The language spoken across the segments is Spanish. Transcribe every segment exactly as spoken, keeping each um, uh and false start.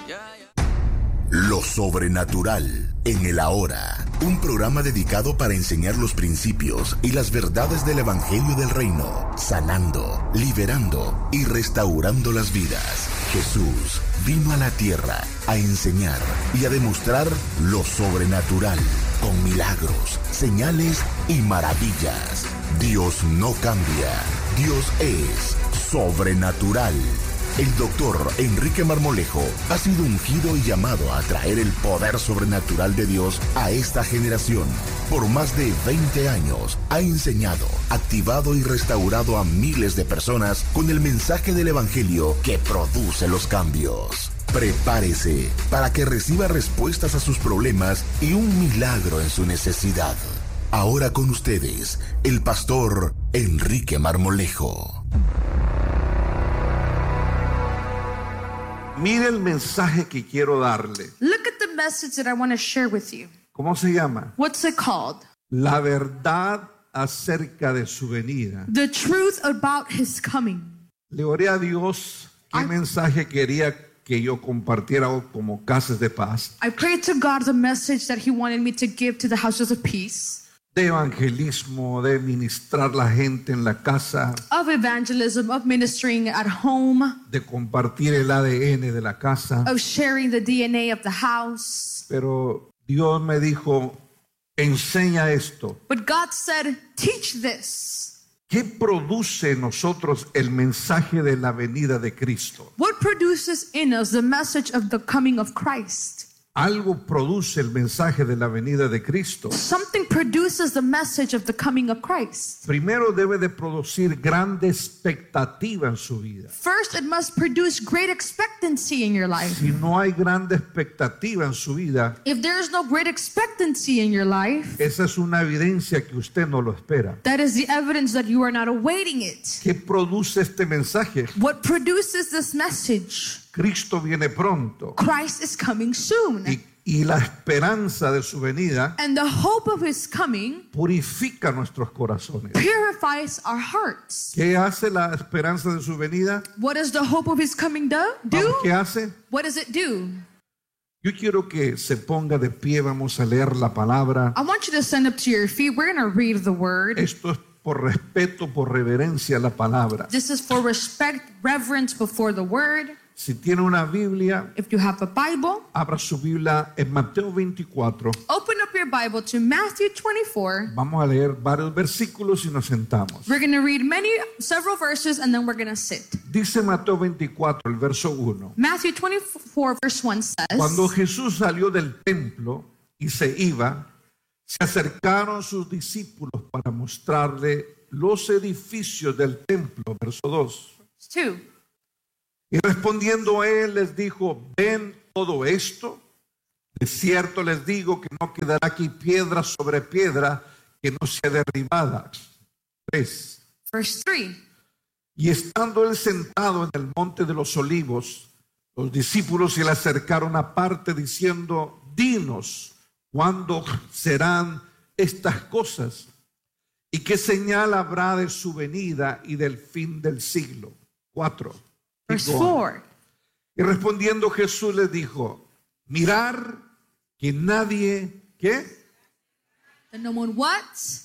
Lo sobrenatural en el ahora. Un programa dedicado para enseñar los principios y las verdades del Evangelio del Reino, sanando, liberando y restaurando las vidas. Jesús vino a la tierra a enseñar y a demostrar lo sobrenatural con milagros, señales y maravillas. Dios no cambia. Dios es sobrenatural. El doctor Enrique Marmolejo ha sido ungido y llamado a traer el poder sobrenatural de Dios a esta generación. Por más de veinte años ha enseñado, activado y restaurado a miles de personas con el mensaje del Evangelio que produce los cambios. Prepárese para que reciba respuestas a sus problemas y un milagro en su necesidad. Ahora con ustedes, el pastor Enrique Marmolejo. Mire el mensaje que quiero darle. Look at the message that I want to share with you. ¿Cómo se llama? What's it called? La verdad acerca de su venida. The truth about his coming. Le oré a Dios qué I, mensaje quería que yo compartiera como Casas de Paz. I prayed to God the message that he wanted me to give to the houses of peace. De evangelismo, de ministrar la gente en la casa, of evangelism, of ministering at home, de compartir el A D N de la casa. of sharing the D N A of the house. Pero Dios me dijo, enseña esto. But God said, teach this. ¿Qué produce en nosotros el mensaje de la venida de Cristo? What produces in us the message of the coming of Christ? Algo produce el mensaje de la venida de Cristo. Something produces the message of the coming of Christ. Primero debe de producir grande expectativa en su vida. First, it must produce great expectancy in your life. Si no hay grande expectativa en su vida, If there is no great expectancy in your life, esa es una evidencia que usted no lo espera. that is the evidence that you are not awaiting it. ¿Qué produce este mensaje? What produces this message? Cristo viene pronto. Christ is coming soon. Y, y la esperanza de su venida And the hope of his coming purifica nuestros corazones. purifies our hearts. ¿Qué hace la esperanza de su venida? What does the hope of his coming do? Vamos, do? ¿qué hace? What does it do? Yo quiero que se ponga de pie, vamos a leer la palabra. I want you to stand up to your feet. We're going to read the word. Esto es por respeto, por reverencia a la palabra. This is for respect, reverence before the word. Si tiene una Biblia, If you have a Bible, abra su Biblia en Mateo veinticuatro. open up your Bible to Matthew twenty-four. Vamos a leer varios versículos y nos sentamos. We're going to read many, several verses, and then we're going to sit. Dice Mateo veinticuatro, el verso uno. Matthew twenty-four, verse one says, Cuando Jesús salió del templo y se iba, se acercaron sus discípulos para mostrarle los edificios del templo. Verso dos. two. Y respondiendo él les dijo, ¿ven todo esto? De cierto les digo que no quedará aquí piedra sobre piedra que no sea derribada. tres. Verse three. Y estando él sentado en el monte de los olivos, los discípulos se le acercaron aparte diciendo, dinos, ¿cuándo serán estas cosas? ¿Y qué señal habrá de su venida y del fin del siglo? cuatro. Verse four. Y respondiendo Jesús les dijo, mirar que nadie, ¿qué? That no one what?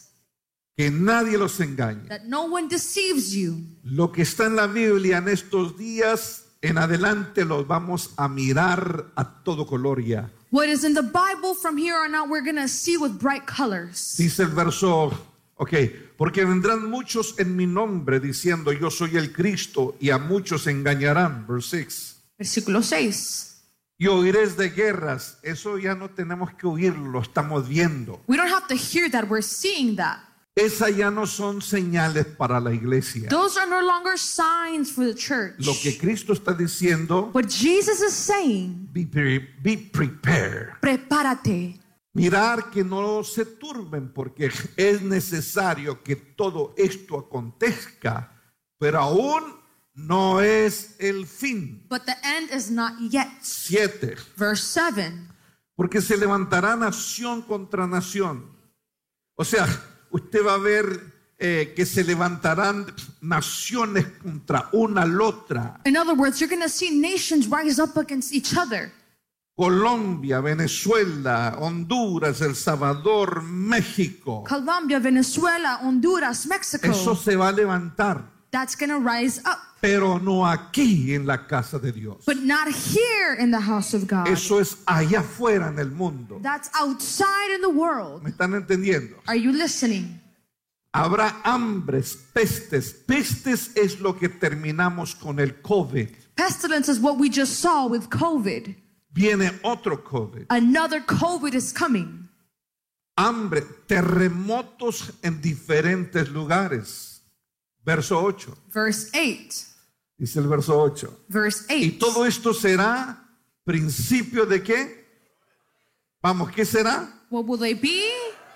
Que nadie los engañe. That no one deceives you. Lo que está en la Biblia en estos días en adelante los vamos a mirar a todo color ya. What is in the Bible from here on out we're going to see with bright colors. Dice el verso, ok, porque vendrán muchos en mi nombre diciendo yo soy el Cristo y a muchos engañarán. Verse six. Versículo seis. Y oiréis de guerras. Eso ya no tenemos que oírlo, lo estamos viendo. We don't have to hear that, we're seeing that. Esas ya no son señales para la iglesia. Those are no longer signs for the church. Lo que Cristo está diciendo, What Jesus is saying, be, pre- be prepared. prepárate. Mirar que no se turben porque es necesario que todo esto acontezca, pero aún no es el fin. But the end is not yet. Siete. Verse seven. Porque se levantará nación contra nación. O sea, usted va a ver eh, que se levantarán naciones contra una al otra. In other words, you're going to see nations rise up against each other. Colombia, Venezuela, Honduras, El Salvador, México. Colombia, Venezuela, Honduras, Mexico. Eso se va a levantar, That's going to rise up. pero no aquí en la casa de Dios. But not here in the house of God. Eso es allá afuera en el mundo. That's outside in the world. ¿Me están entendiendo? Are you listening? Habrá hambres, pestes. Pestes es lo que terminamos con el COVID. Pestilence is what we just saw with COVID. Viene otro COVID. Another COVID is coming. Hambre, terremotos en diferentes lugares. Verso ocho. Verse eight. Dice el verso ocho. Verse Y eight. todo esto será principio de qué? Vamos, ¿qué será? What will they be?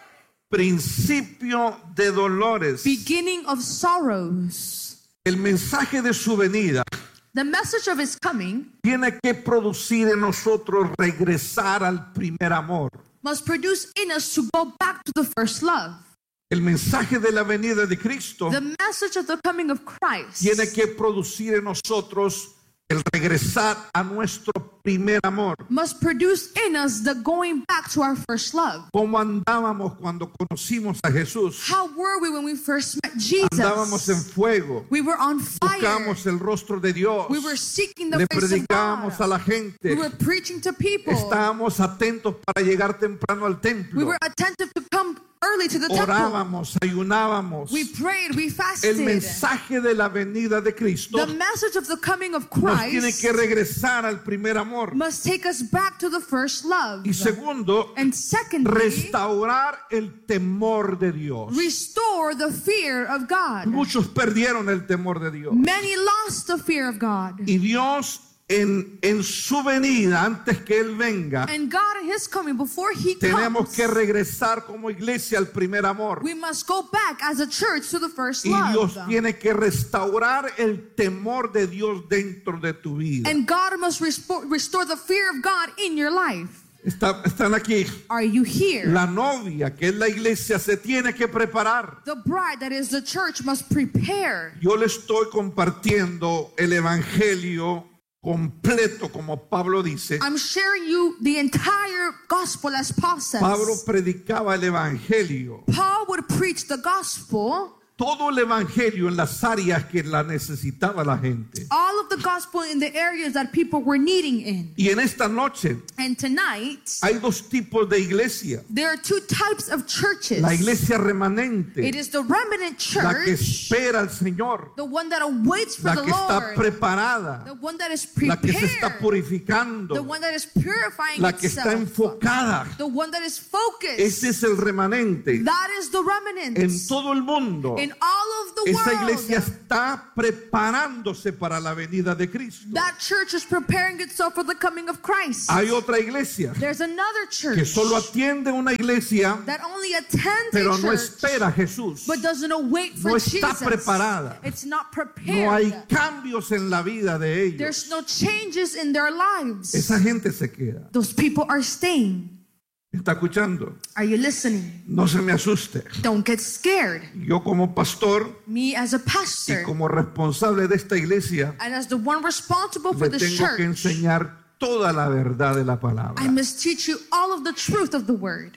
Principio de dolores. Beginning of sorrows. El mensaje de su venida The message of his coming tiene que producir en nosotros regresar al primer amor. must produce in us to go back to the first love. El mensaje de la venida de Cristo The message of the coming of Christ tiene que producir en nosotros el regresar a nuestro primer amor. must produce in us the going back to our first love. ¿Cómo andábamos cuando conocimos a Jesús? How were we when we first met Jesus? Andábamos en fuego. We were on fire. Buscamos el rostro de Dios. We were seeking the Le face of predicábamos a God. la We gente. were preaching to people. Estábamos atentos para llegar temprano al We templo. were attentive to come early to the temple. Orábamos, ayunábamos. We prayed, we El fasted. mensaje de la venida de Cristo The message of the coming of nos tiene Christ que regresar al primer amor. must take us back to the first love. Y segundo, And secondly, restaurar el temor de Dios. restore the fear of God. Muchos perdieron el temor de Dios. Many lost the fear of God. Y Dios en, en su venida, antes que Él venga, And God in his coming, before he tenemos comes, que regresar como iglesia al primer amor. we must go back as a church to the first Y Dios love. tiene que restaurar el temor de Dios dentro de tu vida. And God must restore, restore the fear of God in your life. Está- están aquí. Are you here? La novia, que es la iglesia, se tiene que preparar. The bride, that is the church, must prepare. Yo le estoy compartiendo el evangelio completo, como Pablo dice. I'm sharing you the entire gospel, as Paul says. Pablo predicaba el evangelio. Paul would preach the gospel, Todo el evangelio en las áreas que la necesitaba la gente. all of the gospel in the areas that people were needing in. Y en esta noche And tonight, hay dos tipos de iglesia. there are two types of churches. La iglesia It remanente, is the remnant la que church, espera al Señor, the one that awaits for la the que está Lord, preparada, the one that is la que se está prepared, purificando, the one that is purifying la que está itself, enfocada. the one that is focused. Ese es el remanente. That is the remnant. En todo el mundo, In all of the esa iglesia world, está preparándose para la venida de Cristo. that church is preparing itself for the coming of Christ. Hay otra iglesia There's another church que solo atiende una iglesia, that only attends pero a no church, espera a Jesús. but doesn't await for No está Jesus. preparada. It's not No prepared. hay cambios en la vida de ellos. There's no changes in their lives. Esa gente se queda. Those people are staying. ¿Está escuchando? Are you listening? No se me asuste. Don't get scared. Yo como pastor Me as a y pastor como responsable de esta iglesia, and as the one responsible for le this tengo que church, enseñar toda la verdad de la I palabra. must teach you all of the truth of the word.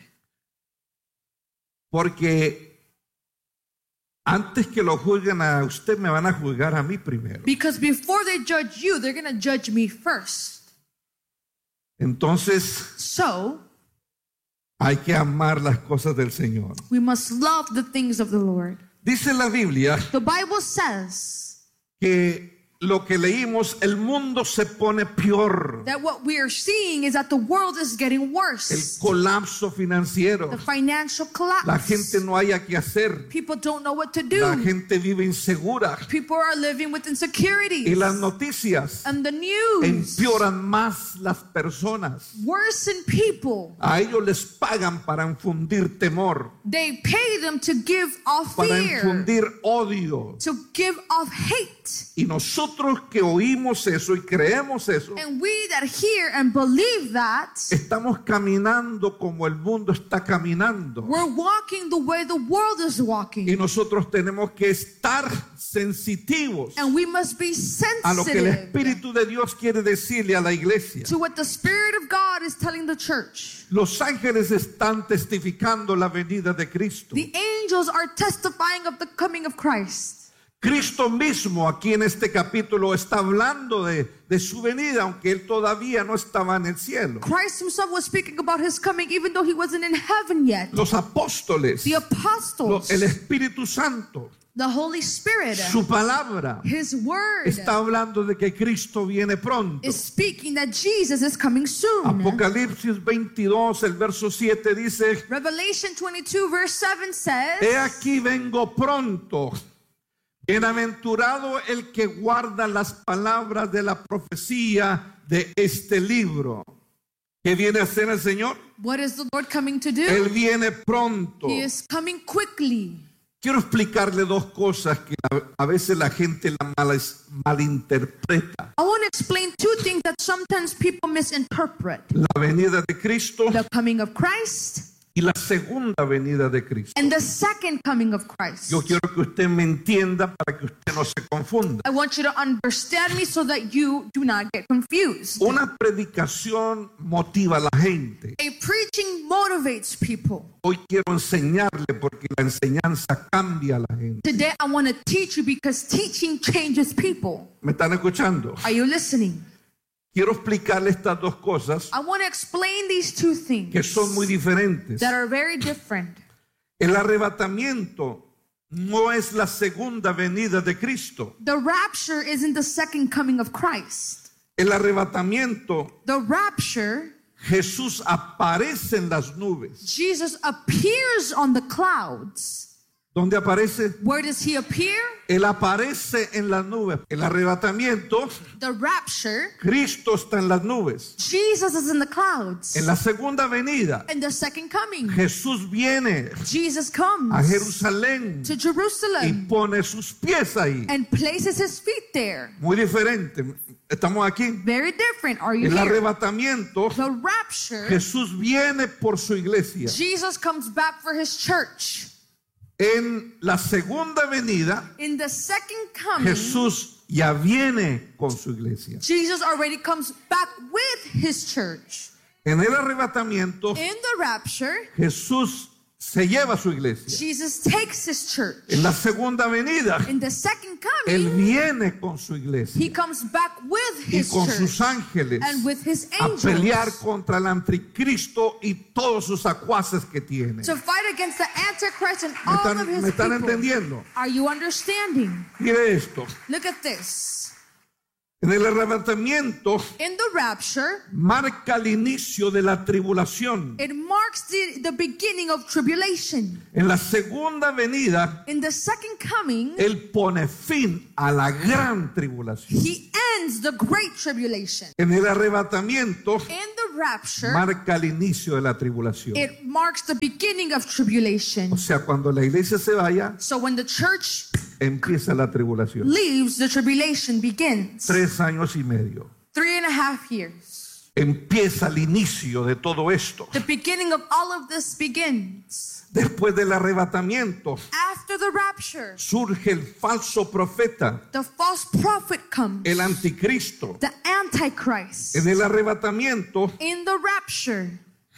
Porque antes que lo juzguen a usted, me van a juzgar a mí primero. Because before they judge you, they're going to judge me first. Entonces So, hay que amar las cosas del Señor. we must love the things of the Lord. Dice la Biblia The Bible says que lo que leímos, el mundo se pone peor. that what we are seeing is that the world is getting El worse. colapso financiero. The financial collapse. La gente no haya que hacer. People don't know what to La do. gente vive insegura. People are living with Y insecurities. las noticias And the news empeoran más las personas. worsen people. A ellos les pagan para infundir temor, They pay them to give off para fear, infundir odio. to give off hate. Y nosotros nosotros que oímos eso y creemos eso, And we that hear and believe that, estamos caminando como el mundo está caminando. we're walking the way the world is Y walking. nosotros tenemos que estar sensitivos And we must be a lo que el sensitive Espíritu de Dios quiere decirle a la iglesia. to what the Spirit of God is telling the church. Los ángeles están testificando la venida de Cristo. The angels are testifying of the coming of Christ. Cristo mismo aquí en este capítulo está hablando de, de su venida, aunque él todavía no estaba en el cielo. Christ himself was speaking about his coming even though he wasn't in heaven yet. Los apóstoles, The apostles, lo- el Espíritu Santo, the Holy Spirit, su palabra his word está hablando de que Cristo viene pronto. is speaking that Jesus is coming soon. Apocalipsis veintidós, el verso siete dice: Revelation twenty-two verse seven says, He aquí vengo pronto. Bienaventurado el que guarda las palabras de la profecía de este libro. ¿Qué viene a hacer el Señor? what is the Lord coming to do? Él viene pronto. He is coming quickly. Quiero explicarle dos cosas que a, a veces la gente la malas- malinterpreta. I want to explain two things that sometimes people misinterpret. La venida de Cristo The coming of Christ y la segunda venida de Cristo. and the second coming of Christ. Yo quiero que usted me entienda para que usted no se confunda. I want you to understand me so that you do not get confused. Una predicación motiva a la gente. A preaching motivates people. Hoy quiero enseñarle porque la enseñanza cambia a la gente. Today I want to teach you because teaching changes people. ¿Me están escuchando? Are you listening? Quiero explicarle estas dos cosas I want to explain these two things que son muy diferentes. that are very different. El arrebatamiento no es la segunda venida de Cristo. The rapture isn't the second coming of Christ. El arrebatamiento, The rapture, Jesús aparece en las nubes. Jesus appears on the clouds. ¿Dónde aparece? Where does he appear? Él aparece en las nubes. El arrebatamiento, The rapture, Cristo está en las nubes. Jesus is in the clouds. En la segunda venida, In the second coming, Jesús viene Jesus a comes Jerusalén to y Jerusalem pone sus pies ahí. and places his feet there. Muy diferente. Estamos aquí. Very different. Are you El here? arrebatamiento, The rapture, Jesús viene por su iglesia. Jesus comes back for his church. En la segunda venida, In the second coming, Jesús ya viene con su iglesia. Jesus already comes back with his church. En el arrebatamiento, In the rapture, Jesús se lleva a su iglesia. Jesus takes his church. En la segunda venida, In the second Él coming, viene con su iglesia he comes back with y his con church sus ángeles and with his a pelear angels contra el anticristo y todos sus acuaces que tiene. to fight against the Antichrist and ¿Me all están, of me his están people. entendiendo? Are you understanding? Mire esto. Look at this. En el arrebatamiento In the rapture, marca el inicio de la tribulación. it marks the, the beginning of tribulation. En la segunda venida, In the second coming, Él pone fin a la gran tribulación. he ends the great tribulation. En el arrebatamiento In the rapture, marca el inicio de la tribulación. it marks the beginning of tribulation. O sea, cuando la iglesia se vaya, So when the church empieza la tribulación. leaves, the tribulation begins. Tres años y medio. Three and a half years. Empieza el inicio de todo esto. The beginning of all of this begins. Después del arrebatamiento, After the rapture, surge el falso profeta, the false prophet comes. el anticristo. The Antichrist. En el arrebatamiento, In the rapture,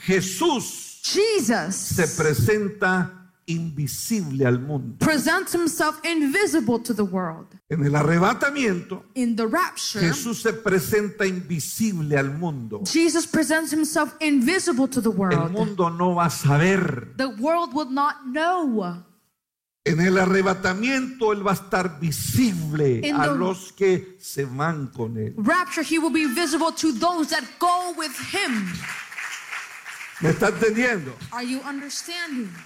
Jesús Jesus se presenta invisible al mundo. presents himself invisible to the world. En el arrebatamiento, In the rapture, Jesús se presenta invisible al mundo. Jesus presents himself invisible to the El world. mundo no va a saber. The world will not know. En el arrebatamiento Él va a estar visible In a the- los que se van con Él. Rapture, he will be visible to those that go with him. ¿Me está entendiendo? Are you understanding?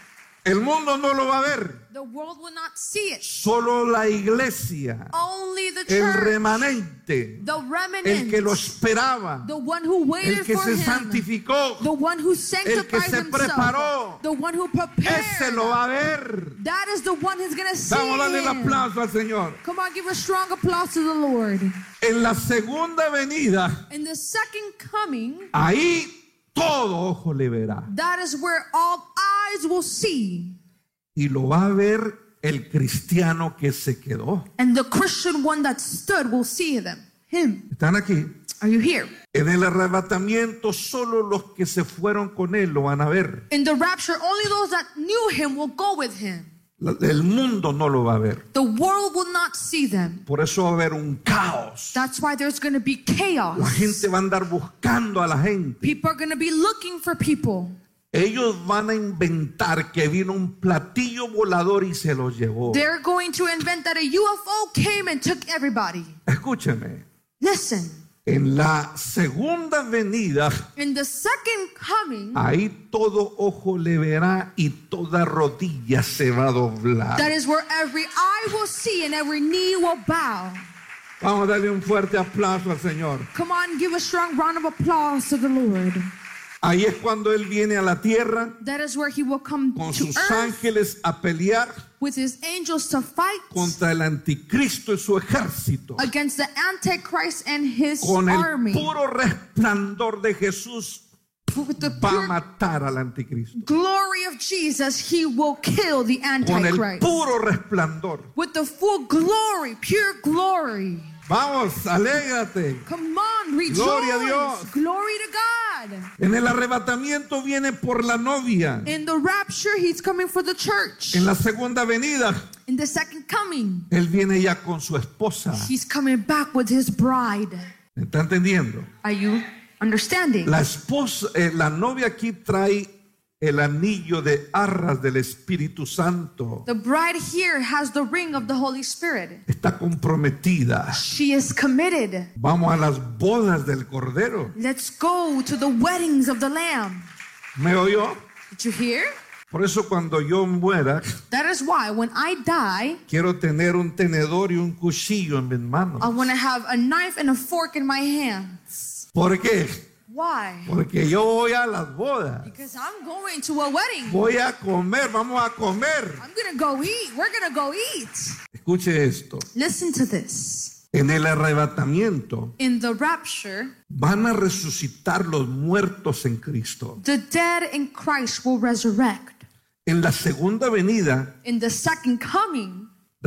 El mundo no lo va a ver. The world will not see it. Solo la iglesia, Only the el church, remanente, the remnant, el que lo esperaba, the one who waited el que for se him, santificó, the one who sanctified se himself, preparó, the one who prepared. ese lo va a ver. That is the one who's going to see Vamos a darle el him. aplauso al Señor. Come on, give a strong applause to the Lord. En la segunda venida, In the second coming, ahí todo ojo le verá. that is where all eyes will see. Y lo va a ver el cristiano que se quedó. And the Christian one that stood will see them. Him. ¿Están aquí? Are you here? En el arrebatamiento solo los que se fueron con él lo van a ver. In the rapture, only those that knew him will go with him. La- El mundo no lo va a ver. The world will not see them. Por eso va a haber un caos. That's why there's going to be chaos. La gente va a andar buscando a la gente. People are going to be looking for people. Ellos van a inventar que vino un platillo volador y se los llevó. They're going to invent that a U F O came and took everybody. Escúcheme. Listen, En la segunda venida, in the second coming, ahí todo ojo le verá y toda rodilla se va a doblar. that is where every eye will see and every knee will bow. Vamos a darle un fuerte aplauso al Señor. Come on, give a strong round of applause to the Lord. Ahí es cuando Él viene a la tierra That is where he will come con to sus earth ángeles a pelear with his angels to fight contra el anticristo y su ejército. against the Antichrist and his Con el army. puro resplandor de Jesús With the va a pure matar al anticristo. glory of Jesus, he will kill the Con el Antichrist. puro resplandor. With the full glory, pure glory. Vamos, alégrate. Come on, rejoice. Gloria a Dios. Glory to God. En el arrebatamiento viene por la novia. In the rapture, he's coming for the church. En la segunda venida, In the second coming, Él viene ya con su esposa. he's coming back with his bride. ¿Me está entendiendo? Are you understanding? La esposa, eh, la novia aquí trae el anillo de arras del Espíritu Santo. The bride here has the ring of the Holy Spirit. Está comprometida. She is committed. Vamos a las bodas del Cordero. Let's go to the weddings of the Lamb. ¿Me oyó? Did you hear? Por eso cuando yo muera, That is why when I die, quiero tener un tenedor y un cuchillo en mis manos. I want to have a knife and a fork in my hands. ¿Por qué? Why? Porque yo voy a las bodas. Because I'm going to a wedding. Voy a comer, vamos a comer. I'm going to go eat. We're going to go eat. Escuche esto. Listen to this. En el arrebatamiento In the rapture, van a resucitar los muertos en Cristo. the dead in Christ will resurrect. En la segunda venida In the second coming,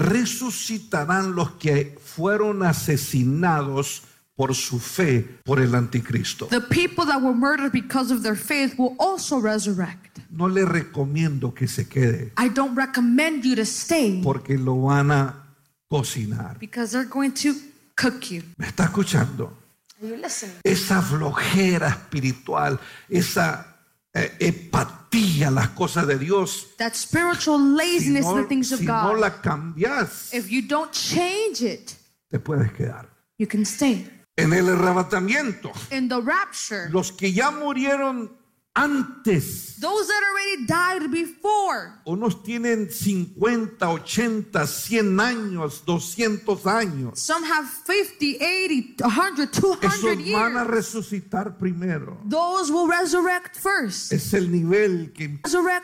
resucitarán los que fueron asesinados por su fe por el anticristo. the people that were murdered because of their faith will also resurrect. No le recomiendo que se quede I don't recommend you to stay porque lo van a cocinar. because they're going to cook you. ¿Me está escuchando? Are you listening? Esa flojera espiritual, esa eh, empatía a las cosas de Dios. That spiritual Si laziness in no, the things of si no God. la cambias, If you don't change it, te puedes quedar. you can stay. En el arrebatamiento, In the rapture, los que ya murieron antes, those that already died before, unos tienen cincuenta, ochenta, cien años, doscientos años. some have fifty, eighty, one hundred, two hundred Esos van a years. resucitar primero. Those will resurrect first. Es el nivel que Resurrect